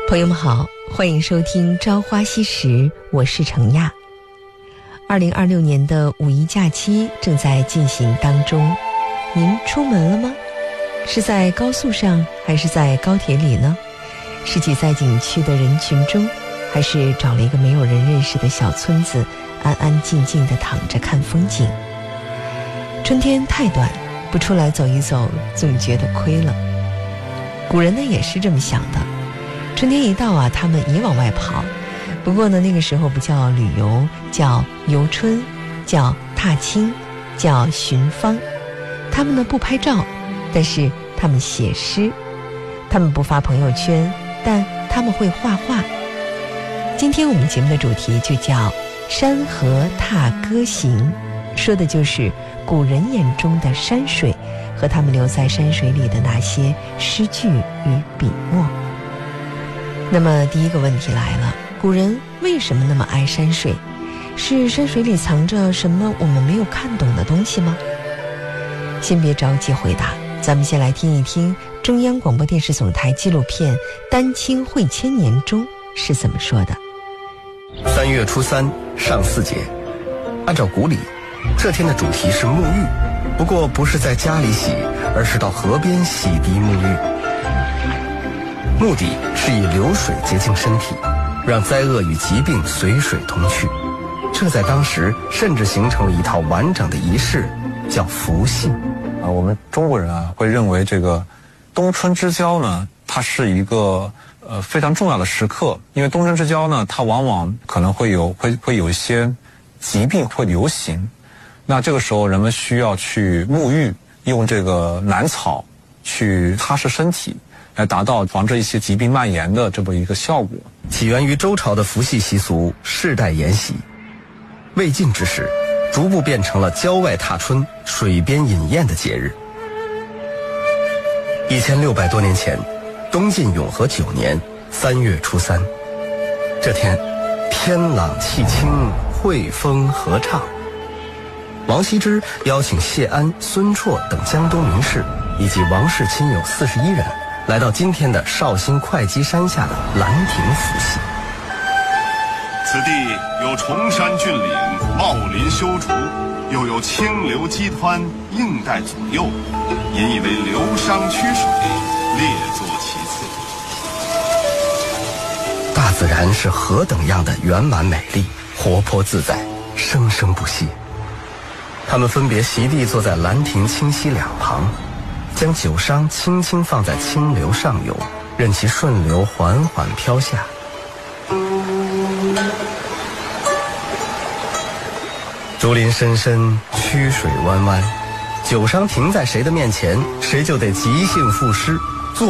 朋友们好，欢迎收听《朝花夕拾》，我是程亚。2026年的五一假期正在进行当中，您出门了吗？是在高速上，还是在高铁里呢？是挤在景区的人群中，还是找了一个没有人认识的小村子，安安静静地躺着看风景？春天太短，不出来走一走，总觉得亏了。古人呢也是这么想的，春天一到啊，他们也往外跑。不过呢，那个时候不叫旅游，叫游春，叫踏青，叫寻芳。他们呢不拍照，但是他们写诗。他们不发朋友圈，但他们会画画。今天我们节目的主题就叫山河踏歌行，说的就是古人眼中的山水和他们留在山水里的那些诗句与笔墨。那么第一个问题来了，古人为什么那么爱山水？是山水里藏着什么我们没有看懂的东西吗？先别着急回答，咱们先来听一听中央广播电视总台纪录片《丹青会千年》中是怎么说的。 3月初3上巳节，按照古礼，这天的主题是沐浴，不过不是在家里洗，而是到河边洗涤沐浴，目的是以流水洁净身体，让灾厄与疾病随水同去。这在当时甚至形成了一套完整的仪式，叫服信。 我们中国人会认为这个冬春之交呢，它是一个非常重要的时刻，因为冬春之交呢，它往往可能会有一些疾病会流行，那这个时候人们需要去沐浴，用这个南草去擦拭身体，来达到防止一些疾病蔓延的这么一个效果。 起源于周朝的服系习俗，世代沿袭。魏晋之时，逐步变成了郊外踏春、水边饮宴的节日。1600多年前，东晋永和9年3月初3，这天天朗气清，惠风和畅。王羲之邀请谢安、孙绰等江东名士以及王室亲友41人，来到今天的绍兴会稽山下的兰亭伏羲。 此地有崇山峻岭，茂林修竹，又有清流激湍，映带左右，引以为流觞曲水，列作其次。 大自然是何等样的圆满美丽，活泼自在，生生不息。他们分别席地坐在兰亭清溪两旁，将酒觞轻轻放在清流上游，任其顺流缓缓飘下。竹林深深，曲水弯弯，酒觞停在谁的面前，谁就得即兴赋诗，